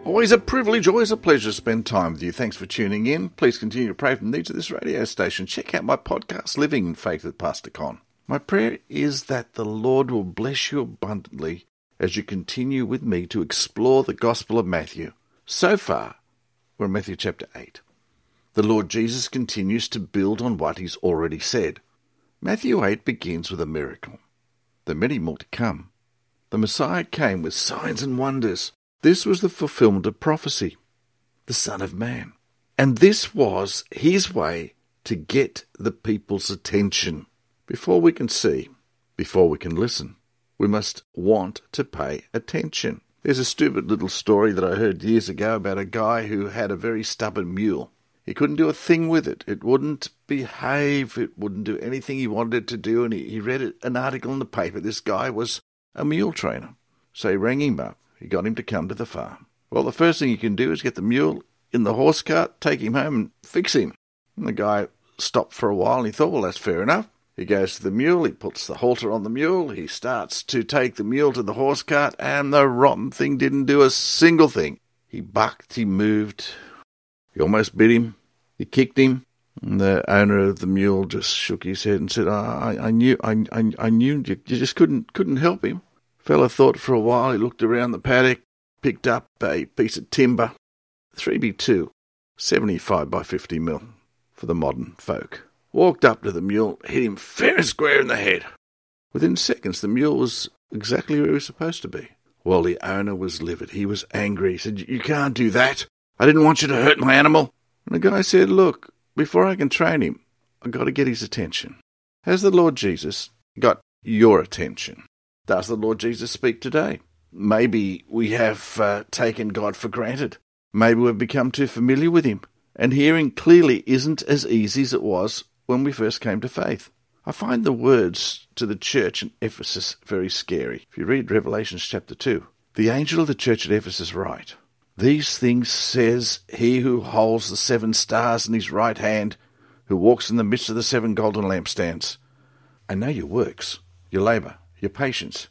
Always a privilege, always a pleasure to spend time with you. Thanks for tuning in. Please continue to pray for the needs of this radio station. Check out my podcast, Living in Faith with Pastor Con. My prayer is that the Lord will bless you abundantly as you continue with me to explore the Gospel of Matthew. So far, we're in Matthew chapter 8. The Lord Jesus continues to build on what he's already said. Matthew 8 begins with a miracle. There are many more to come. The Messiah came with signs and wonders. This was the fulfillment of prophecy, the Son of Man. And this was his way to get the people's attention. Before we can see, before we can listen, we must want to pay attention. There's a stupid little story that I heard years ago about a guy who had a very stubborn mule. He couldn't do a thing with it. It wouldn't behave. It wouldn't do anything he wanted it to do. And he read an article in the paper. This guy was a mule trainer. So he rang him up. He got him to come to the farm. Well, the first thing you can do is get the mule in the horse cart, take him home and fix him. And the guy stopped for a while and he thought, well, that's fair enough. He goes to the mule, he puts the halter on the mule, he starts to take the mule to the horse cart, and the rotten thing didn't do a single thing. He bucked, he moved, he almost bit him, he kicked him. And the owner of the mule just shook his head and said, I knew you just couldn't help him. Fella thought for a while, he looked around the paddock, picked up a piece of timber, 3x2, 75 by 50 mil for the modern folk. Walked up to the mule, hit him fair and square in the head. Within seconds, the mule was exactly where he was supposed to be. Well, the owner was livid. He was angry. He said, you can't do that. I didn't want you to hurt my animal. And the guy said, look, before I can train him, I've got to get his attention. Has the Lord Jesus got your attention? Does the Lord Jesus speak today? Maybe we have taken God for granted. Maybe we've become too familiar with him. And hearing clearly isn't as easy as it was when we first came to faith. I find the words to the church in Ephesus very scary. If you read Revelation chapter 2, the angel of the church at Ephesus writes, these things says he who holds the 7 stars in his right hand, who walks in the midst of the 7 golden lampstands. I know your works, your labour, your patience,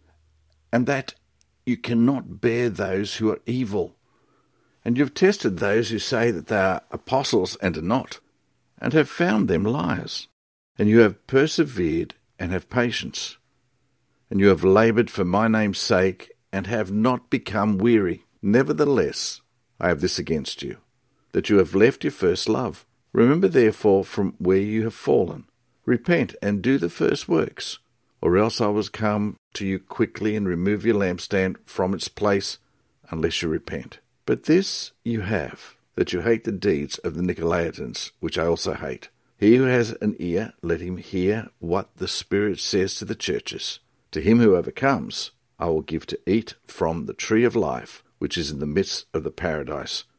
and that you cannot bear those who are evil. And you have tested those who say that they are apostles and are not, and have found them liars. And you have persevered and have patience. And you have laboured for my name's sake, and have not become weary. Nevertheless, I have this against you, that you have left your first love. Remember therefore from where you have fallen. Repent and do the first works, or else I will come to you quickly and remove your lampstand from its place, unless you repent. But this you have, that you hate the deeds of the Nicolaitans, which I also hate. He who has an ear, let him hear what the Spirit says to the churches. To him who overcomes, I will give to eat from the tree of life, which is in the midst of the paradise